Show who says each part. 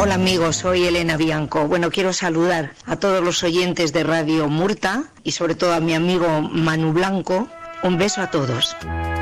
Speaker 1: Hola amigos, soy Elena Bianco. Bueno, quiero saludar a todos los oyentes de Radio Murta y sobre todo a mi amigo Manu Blanco. Un beso a todos.